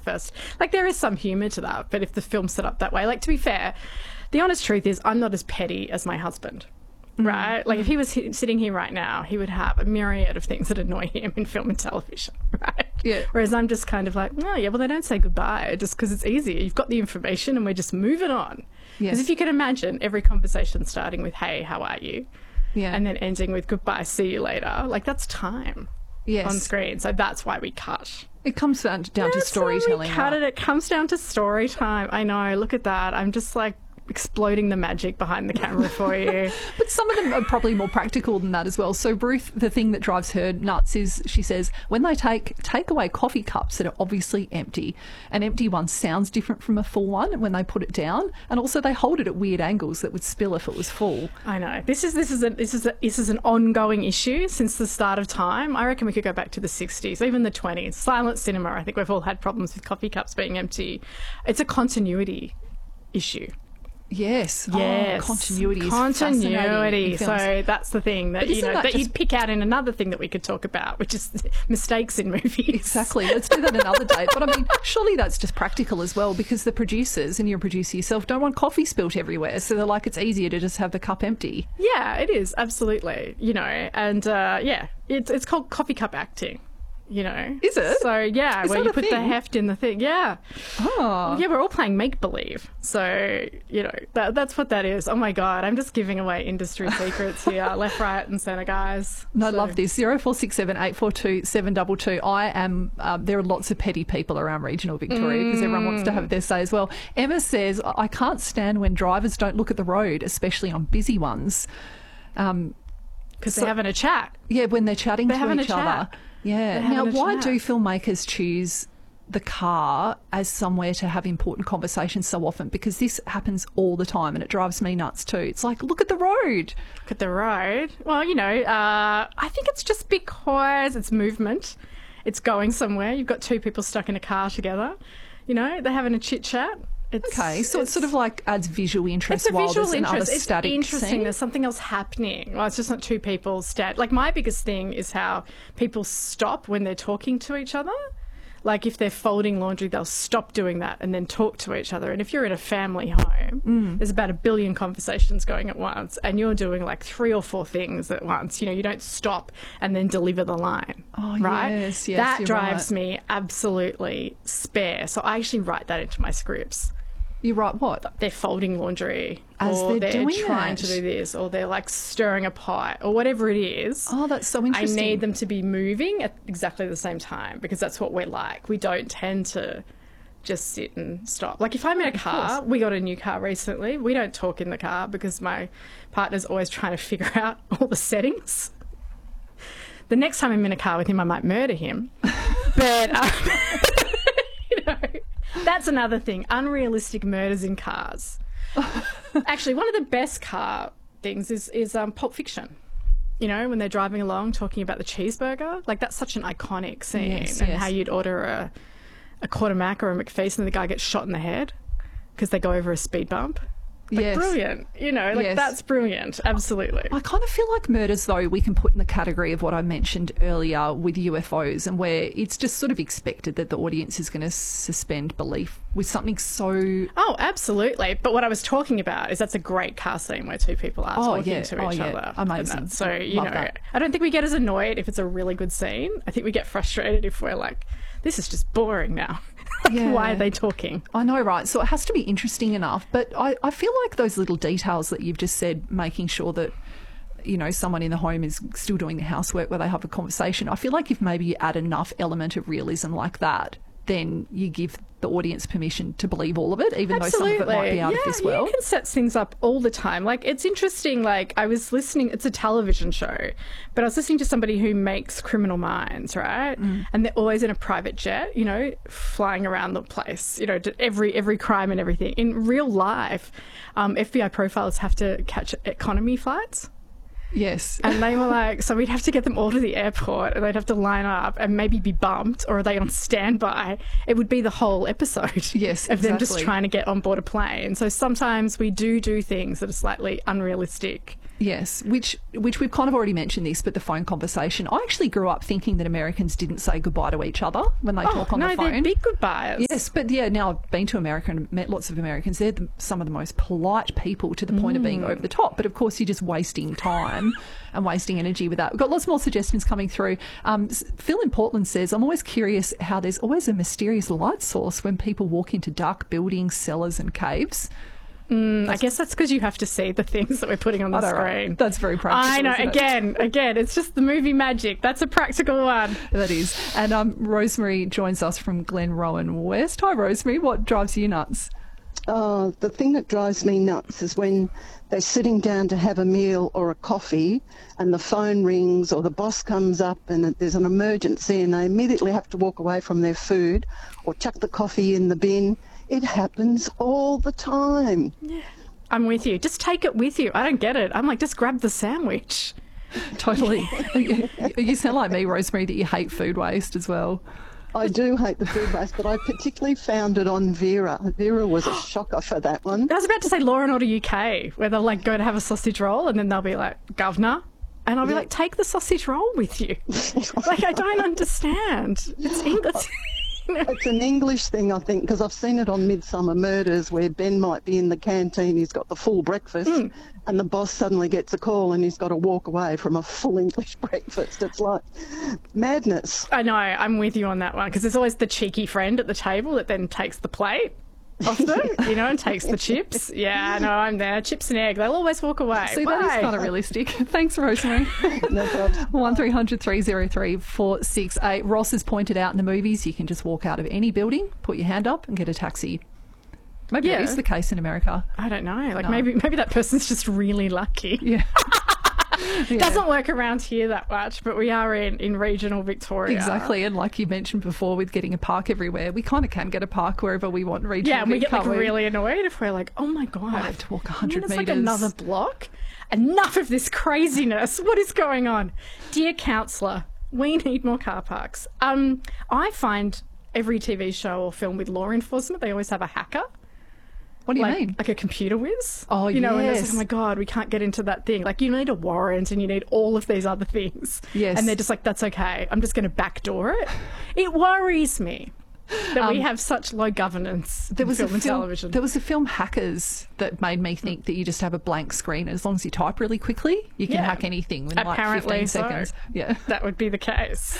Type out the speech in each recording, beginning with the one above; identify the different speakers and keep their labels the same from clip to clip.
Speaker 1: breakfast. Like, there is some humour to that, but if the film's set up that way, like, to be fair, the honest truth is I'm not as petty as my husband. Right? Like, if he was sitting here right now, he would have a myriad of things that annoy him in film and television, right?
Speaker 2: Yeah.
Speaker 1: Whereas I'm just kind of like, oh, yeah, well, they don't say goodbye just because it's easier. You've got the information and we're just moving on. Because if you can imagine every conversation starting with, hey, how are you?
Speaker 2: Yeah.
Speaker 1: And then ending with goodbye, see you later. Like, that's time on screen. So that's why we cut.
Speaker 2: It comes down to storytelling.
Speaker 1: We cut it. It comes down to story time. I know. Look at that. I'm just like exploding the magic behind the camera for you.
Speaker 2: But some of them are probably more practical than that as well. So Ruth, the thing that drives her nuts is, she says, when they take away coffee cups that are obviously empty, an empty one sounds different from a full one when they put it down, and also they hold it at weird angles that would spill if it was full.
Speaker 1: I know. This is an ongoing issue since the start of time. I reckon we could go back to the 60s, even the 20s. Silent cinema, I think we've all had problems with coffee cups being empty. It's a continuity issue.
Speaker 2: Yes. Oh, continuity is fascinating.
Speaker 1: So that's the thing that you'd pick out in another thing that we could talk about, which is mistakes in movies.
Speaker 2: Exactly. Let's do that another day. But I mean, surely that's just practical as well, because the producers, and you're a producer yourself, don't want coffee spilt everywhere. So they're like, it's easier to just have the cup empty.
Speaker 1: Yeah, it is. Absolutely. And it's called coffee cup acting.
Speaker 2: Is it?
Speaker 1: So yeah, where you put the heft in the thing. Yeah.
Speaker 2: Oh.
Speaker 1: Yeah, we're all playing make believe. So that's what that is. Oh my God, I'm just giving away industry secrets here, left, right, and centre, guys.
Speaker 2: No, I love this. 0467 842 722. I am. There are lots of petty people around regional Victoria because everyone wants to have their say as well. Emma says, I can't stand when drivers don't look at the road, especially on busy ones.
Speaker 1: Because they're having a chat.
Speaker 2: Yeah, when they're chatting to each other. Yeah. Now, why do filmmakers choose the car as somewhere to have important conversations so often? Because this happens all the time and it drives me nuts too. It's like, look at the road.
Speaker 1: Look at the road. Well, I think it's just because it's movement. It's going somewhere. You've got two people stuck in a car together. They're having a chit-chat.
Speaker 2: It's sort of like adds visual interest while there's another static scene.
Speaker 1: It's interesting. There's something else happening. Well, it's just not two people Like, my biggest thing is how people stop when they're talking to each other. Like, if they're folding laundry, they'll stop doing that and then talk to each other. And if you're in a family home, there's about 1 billion conversations going at once, and you're doing like 3 or 4 things at once. You don't stop and then deliver the line.
Speaker 2: Oh,
Speaker 1: right?
Speaker 2: Yes,
Speaker 1: that drives me absolutely spare. So I actually write that into my scripts.
Speaker 2: You write what?
Speaker 1: They're folding laundry,
Speaker 2: as
Speaker 1: or they're
Speaker 2: doing
Speaker 1: trying to do this, or they're like stirring a pot, or whatever it is.
Speaker 2: Oh, that's so interesting.
Speaker 1: I need them to be moving at exactly the same time, because that's what we're like. We don't tend to just sit and stop. Like, if I'm in a car, we got a new car recently, we don't talk in the car because my partner's always trying to figure out all the settings. The next time I'm in a car with him, I might murder him. But, that's another thing. Unrealistic murders in cars. Actually, one of the best car things is Pulp Fiction. When they're driving along talking about the cheeseburger. Like, that's such an iconic scene. And how you'd order a quarter mac or a McFeast and the guy gets shot in the head because they go over a speed bump. Like, brilliant. That's brilliant. Absolutely.
Speaker 2: I kind of feel like murders, though, we can put in the category of what I mentioned earlier with UFOs, and where it's just sort of expected that the audience is going to suspend belief with something so...
Speaker 1: Oh, absolutely. But what I was talking about is that's a great car scene where two people are talking to each other.
Speaker 2: Amazing.
Speaker 1: So, I don't think we get as annoyed if it's a really good scene. I think we get frustrated if we're like, this is just boring now. Why are they talking?
Speaker 2: I know, right? So it has to be interesting enough. But I feel like those little details that you've just said, making sure that, someone in the home is still doing the housework where they have a conversation. I feel like if maybe you add enough element of realism like that, then you give the audience permission to believe all of it, even though some of it might be out of this world.
Speaker 1: You can set things up all the time. Like, it's interesting. Like, I was listening, it's a television show, but I was listening to somebody who makes Criminal Minds, right? And they're always in a private jet, flying around the place, to every crime and everything. In real life, FBI profilers have to catch economy flights.
Speaker 2: Yes.
Speaker 1: And they were like, so we'd have to get them all to the airport and they'd have to line up and maybe be bumped, or are they on standby? It would be the whole episode of them just trying to get on board a plane. So sometimes we do things that are slightly unrealistic
Speaker 2: Yes, which we've kind of already mentioned this, but the phone conversation. I actually grew up thinking that Americans didn't say goodbye to each other when they talk on the phone.
Speaker 1: No, they're big goodbyes.
Speaker 2: Yes, but yeah, now I've been to America and met lots of Americans. They're some of the most polite people to the point of being over the top. But of course, you're just wasting time and wasting energy with that. We've got lots more suggestions coming through. Phil in Portland says, I'm always curious how there's always a mysterious light source when people walk into dark buildings, cellars and caves.
Speaker 1: I guess that's because you have to see the things that we're putting on the screen.
Speaker 2: Know. That's very practical.
Speaker 1: I know.
Speaker 2: Isn't it?
Speaker 1: Again, it's just the movie magic. That's a practical one.
Speaker 2: That is. And Rosemary joins us from Glenrowan West. Hi, Rosemary. What drives you nuts?
Speaker 3: The thing that drives me nuts is when they're sitting down to have a meal or a coffee and the phone rings or the boss comes up and there's an emergency and they immediately have to walk away from their food or chuck the coffee in the bin. It happens all the time.
Speaker 1: Yeah. I'm with you. Just take it with you. I don't get it. I'm like, just grab the sandwich.
Speaker 2: Totally. You sound like me, Rosemary, that you hate food waste as well.
Speaker 3: I do hate the food waste, but I particularly found it on Vera. Vera was a shocker for that one.
Speaker 1: I was about to say Law and Order UK, where they'll like go to have a sausage roll and then they'll be like, Governor. And I'll be like, take the sausage roll with you. Like, I don't understand. It's English.
Speaker 3: It's an English thing, I think, because I've seen it on Midsummer Murders where Ben might be in the canteen, he's got the full breakfast, and the boss suddenly gets a call and he's got to walk away from a full English breakfast. It's like madness.
Speaker 1: I know, I'm with you on that one, because there's always the cheeky friend at the table that then takes the plate often, and takes the chips. Yeah, no, I'm there. Chips and egg, they'll always walk away.
Speaker 2: See, that is kind of realistic. Thanks, Rosemary.
Speaker 3: No problem.
Speaker 2: 1300 303 468. Ross has pointed out in the movies you can just walk out of any building, put your hand up and get a taxi. Maybe that is the case in America.
Speaker 1: I don't know. Like maybe that person's just really lucky.
Speaker 2: Yeah.
Speaker 1: It doesn't work around here that much, but we are in regional Victoria.
Speaker 2: Exactly, and like you mentioned before with getting a park everywhere, we kind of can get a park wherever we want regional.
Speaker 1: Yeah, and we get like really annoyed if we're like, oh my God.
Speaker 2: I have to walk 100 metres.
Speaker 1: It's like another block. Enough of this craziness. What is going on? Dear counsellor, we need more car parks. I find every TV show or film with law enforcement, they always have a hacker.
Speaker 2: What do you mean?
Speaker 1: Like a computer whiz?
Speaker 2: Oh,
Speaker 1: yes. And it's like, oh my God, we can't get into that thing. Like, you need a warrant and you need all of these other things.
Speaker 2: Yes.
Speaker 1: And they're just like, that's okay. I'm just going to backdoor it. It worries me that we have such low governance in film and television.
Speaker 2: There was a film, Hackers, that made me think that you just have a blank screen. As long as you type really quickly, you can hack anything in like 15 seconds. Yeah,
Speaker 1: that would be the case.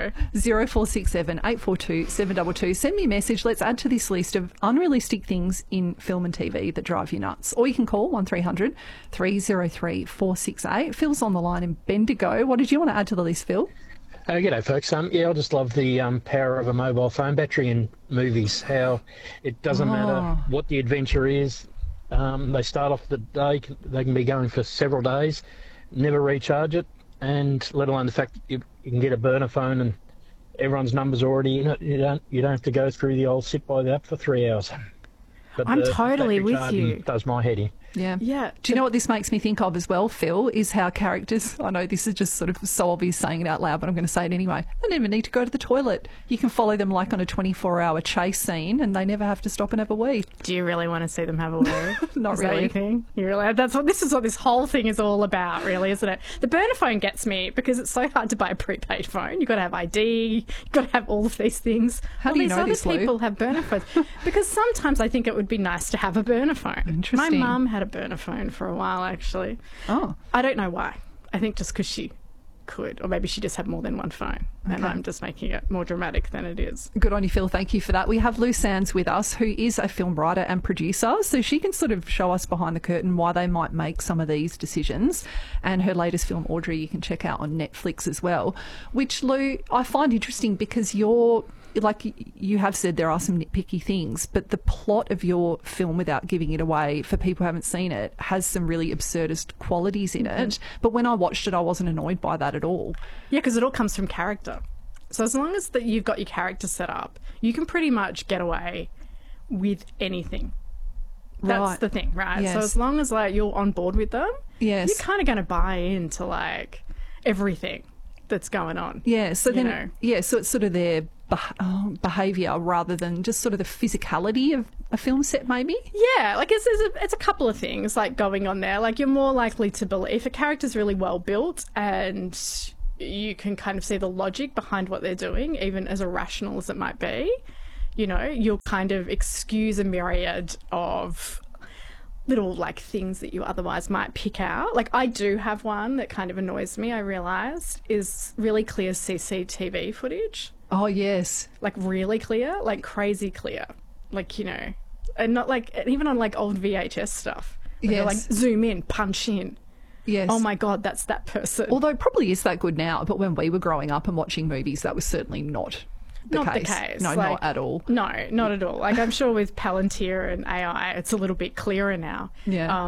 Speaker 2: 0467 842 722. Send me a message. Let's add to this list of unrealistic things in film and TV that drive you nuts. Or you can call 1300 303 468. Phil's on the line in Bendigo. What did you want to add to the list, Phil?
Speaker 4: G'day, folks. I just love the power of a mobile phone battery in movies, how it doesn't matter what the adventure is. They start off the day, they can be going for several days, never recharge it, and let alone the fact that you can get a burner phone and everyone's number's already in it. You don't have to go through the old sit by the app for 3 hours. But
Speaker 1: I'm totally with you.
Speaker 4: Does my head in.
Speaker 2: Yeah.
Speaker 1: Yeah.
Speaker 2: Do you know what this makes me think of as well, Phil, is how characters, I know this is just sort of so obvious saying it out loud, but I'm going to say it anyway. They never need to go to the toilet. You can follow them like on a 24-hour chase scene and they never have to stop and have a wee.
Speaker 1: Do you really want to see them have a wee?
Speaker 2: Not really.
Speaker 1: You really? This is what this whole thing is all about, really, isn't it? The burner phone gets me because it's so hard to buy a prepaid phone. You've got to have ID. You've got to have all of these things.
Speaker 2: How do you know this,
Speaker 1: Lou?
Speaker 2: Lou?
Speaker 1: People have burner phones. Because sometimes I think it would be nice to have a burner phone.
Speaker 2: Interesting.
Speaker 1: My mum had a burner phone for a while, actually.
Speaker 2: Oh.
Speaker 1: I don't know why. I think just because she could, or maybe she just had more than one phone, and I'm just making it more dramatic than it is.
Speaker 2: Good on you, Phil. Thank you for that. We have Lou Sands with us, who is a film writer and producer, so she can sort of show us behind the curtain why they might make some of these decisions. And her latest film, Audrey, you can check out on Netflix as well, which, Lou, I find interesting because like you have said, there are some nitpicky things, but the plot of your film, without giving it away for people who haven't seen it, has some really absurdist qualities in it. But when I watched it, I wasn't annoyed by that at all.
Speaker 1: Yeah, because it all comes from character. So as long as that you've got your character set up, you can pretty much get away with anything. That's the thing, right?
Speaker 2: Yes.
Speaker 1: So as long as like you're on board with them,
Speaker 2: Yes.
Speaker 1: you're kind of going to buy into like everything that's going on.
Speaker 2: Yeah, so
Speaker 1: you
Speaker 2: then,
Speaker 1: know.
Speaker 2: so it's sort of their behaviour rather than just sort of the physicality of a film set, maybe?
Speaker 1: Yeah, like it's a couple of things like going on there. Like you're more likely to believe if a character's really well built and you can kind of see the logic behind what they're doing, even as irrational as it might be, you know, you'll kind of excuse a myriad of little like things that you otherwise might pick out. Like I do have one that kind of annoys me, I realised, is really clear CCTV footage.
Speaker 2: Oh, yes.
Speaker 1: Like really clear, like crazy clear. Like, you know, and not like, even on like old VHS stuff. Like,
Speaker 2: Yes.
Speaker 1: like zoom in, punch in.
Speaker 2: Yes.
Speaker 1: Oh my God, that's that person.
Speaker 2: Although it probably is that good now, but when we were growing up and watching movies, that was certainly not the case. No,
Speaker 1: like,
Speaker 2: not at all.
Speaker 1: No, not at all. Like I'm sure with Palantir and AI, it's a little bit clearer now.
Speaker 2: Yeah.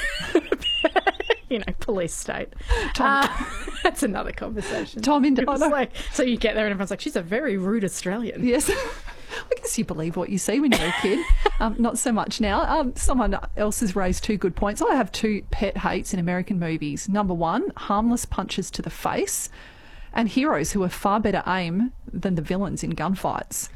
Speaker 1: You know, police state. That's another conversation.
Speaker 2: Tom in
Speaker 1: It's like, so you get there and everyone's like, she's a very rude Australian.
Speaker 2: Yes. I guess you believe what you see when you're a kid. Not so much now. Someone else has raised two good points. I have two pet hates in American movies. Number one, harmless punches to the face, and heroes who are far better aim than the villains in gunfights.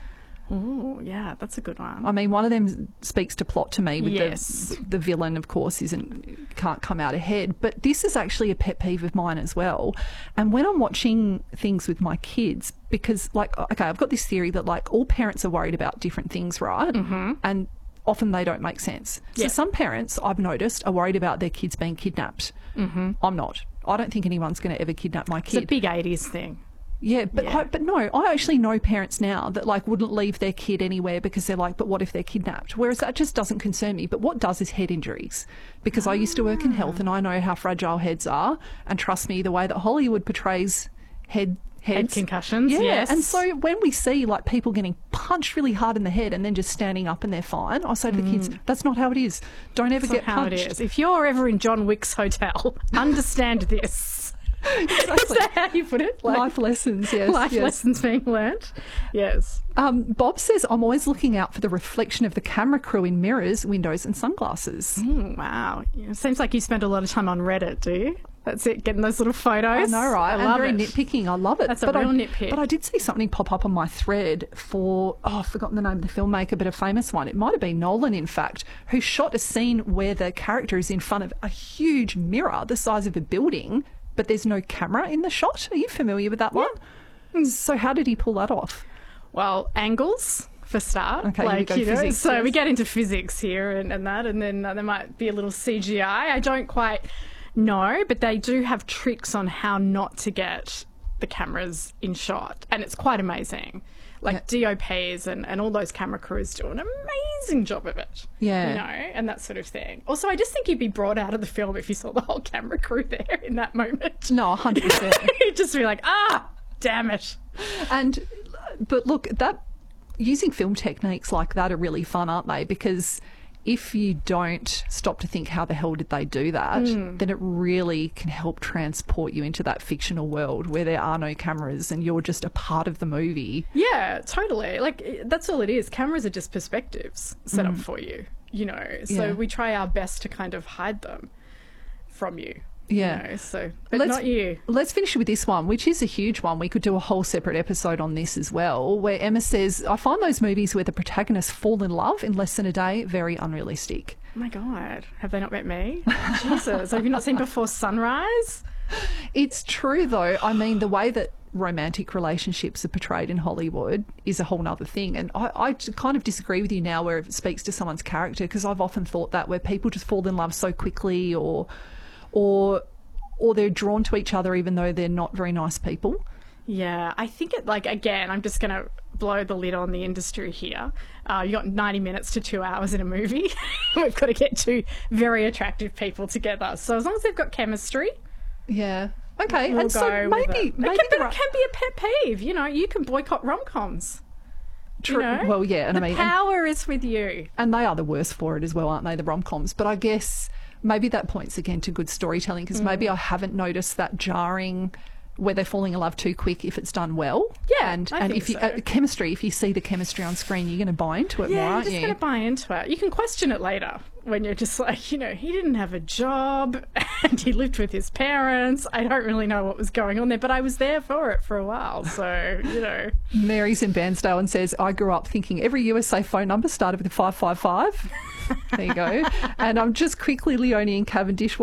Speaker 1: Oh, yeah, that's a good one.
Speaker 2: I mean, one of them speaks to plot to me with
Speaker 1: Yes.
Speaker 2: the villain, of course, can't come out ahead. But this is actually a pet peeve of mine as well. And when I'm watching things with my kids, because, like, okay, I've got this theory that, like, all parents are worried about different things, right? Mm-hmm. And often they don't make sense. So
Speaker 1: Yeah.
Speaker 2: some parents, I've noticed, are worried about their kids being kidnapped. Mm-hmm. I'm not. I don't think anyone's going to ever kidnap my
Speaker 1: It's a
Speaker 2: kid.
Speaker 1: big 80s thing.
Speaker 2: Yeah, but
Speaker 1: Yeah.
Speaker 2: but no, I actually know parents now that like wouldn't leave their kid anywhere because they're like, but what if they're kidnapped? Whereas that just doesn't concern me. But what does is head injuries, because I used to work in health and I know how fragile heads are. And trust me, the way that Hollywood portrays heads,
Speaker 1: concussions,
Speaker 2: yeah.
Speaker 1: yes.
Speaker 2: And so when we see like people getting punched really hard in the head and then just standing up and they're fine, I say to the kids, that's not how it is. Don't ever
Speaker 1: That's
Speaker 2: get
Speaker 1: not how
Speaker 2: punched.
Speaker 1: it is. If you're ever in John Wick's hotel, understand this.
Speaker 2: Exactly.
Speaker 1: Is that how you put it? Like,
Speaker 2: Life lessons, yes.
Speaker 1: life
Speaker 2: yes.
Speaker 1: lessons being learnt. Yes.
Speaker 2: Bob says, I'm always looking out for the reflection of the camera crew in mirrors, windows and sunglasses.
Speaker 1: Wow. Yeah, seems like you spend a lot of time on Reddit, do you? That's it, getting those little photos.
Speaker 2: I know, right?
Speaker 1: I
Speaker 2: And
Speaker 1: love
Speaker 2: very
Speaker 1: it.
Speaker 2: nitpicking. I love it.
Speaker 1: That's a real nitpick.
Speaker 2: But I did see something pop up on my thread for, I've forgotten the name of the filmmaker, but a famous one. It might have been Nolan, in fact, who shot a scene where the character is in front of a huge mirror the size of a building, but there's no camera in the shot. Are you familiar with that one? So how did he pull that off?
Speaker 1: Well, angles for start.
Speaker 2: Okay, here we go, physics,
Speaker 1: so
Speaker 2: yes.
Speaker 1: we get into physics here and that, and then there might be a little CGI. I don't quite know, but they do have tricks on how not to get the cameras in shot, and it's quite amazing. Like DOPs and all those camera crews do an amazing job of it.
Speaker 2: Yeah.
Speaker 1: You know, and that sort of thing. Also, I just think you'd be brought out of the film if you saw the whole camera crew there in that moment.
Speaker 2: No, 100%.
Speaker 1: You'd just be like, damn it.
Speaker 2: But look, using film techniques like that are really fun, aren't they? Because if you don't stop to think how the hell did they do that, then it really can help transport you into that fictional world where there are no cameras and you're just a part of the movie.
Speaker 1: Yeah, totally. Like, that's all it is. Cameras are just perspectives set up for you, you know. So
Speaker 2: Yeah.
Speaker 1: we try our best to kind of hide them from you.
Speaker 2: Yeah.
Speaker 1: You know, so, but not you.
Speaker 2: Let's finish with this one, which is a huge one. We could do a whole separate episode on this as well, where Emma says, I find those movies where the protagonists fall in love in less than a day very unrealistic.
Speaker 1: Oh my God. Have they not met me? Jesus. Have you not seen Before Sunrise?
Speaker 2: It's true, though. I mean, the way that romantic relationships are portrayed in Hollywood is a whole nother thing. And I kind of disagree with you now where it speaks to someone's character, because I've often thought that where people just fall in love so quickly or they're drawn to each other even though they're not very nice people.
Speaker 1: Yeah, I think it, like, again, I'm just going to blow the lid on the industry here. You got 90 minutes to 2 hours in a movie. We've got to get two very attractive people together. So as long as they've got chemistry,
Speaker 2: Yeah. Okay.
Speaker 1: we'll
Speaker 2: and
Speaker 1: go
Speaker 2: so
Speaker 1: with
Speaker 2: maybe
Speaker 1: it.
Speaker 2: maybe
Speaker 1: It
Speaker 2: the
Speaker 1: can be a pet peeve. You know, you can boycott rom-coms.
Speaker 2: true.
Speaker 1: You know?
Speaker 2: Well, yeah, and
Speaker 1: The
Speaker 2: I mean,
Speaker 1: power is with you.
Speaker 2: and they are the worst for it as well, aren't they? The rom-coms. But I guess maybe that points again to good storytelling, because maybe I haven't noticed that jarring where they're falling in love too quick if it's done well.
Speaker 1: Yeah,
Speaker 2: and
Speaker 1: I think
Speaker 2: if you
Speaker 1: so.
Speaker 2: chemistry, if you see the chemistry on screen, you're going to buy into it more,
Speaker 1: Yeah, you're
Speaker 2: aren't
Speaker 1: just
Speaker 2: you?
Speaker 1: going to buy into it. You can question it later when you're just like, he didn't have a job and he lived with his parents. I don't really know what was going on there, but I was there for it for a while. So,
Speaker 2: Mary's in Bairnsdale and says, I grew up thinking every USA phone number started with a 555. There you go. And I'm just quickly, Leonie in Cavendish.